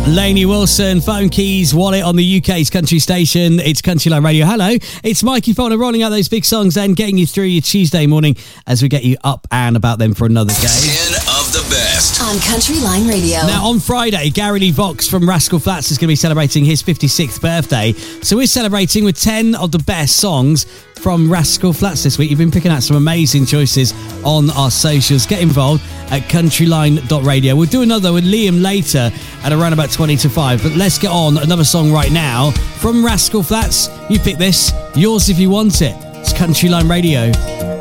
Lainey Wilson, Phone Keys, Wallet on the UK's country station. It's Country Line Radio. Hello, it's Mikey Faulkner rolling out those big songs and getting you through your Tuesday morning as we get you up and about them for another day. 10 of the best on Country Line Radio. Now, on Friday, Gary Lee Vox from Rascal Flatts is going to be celebrating his 56th birthday. So we're celebrating with 10 of the best songs from Rascal Flatts this week. You've been picking out some amazing choices on our socials. Get involved at countryline.radio. We'll do another with Liam later at around about 20 to 5. But let's get on another song right now from Rascal Flatts. You pick this, yours if you want it. It's Country Line Radio.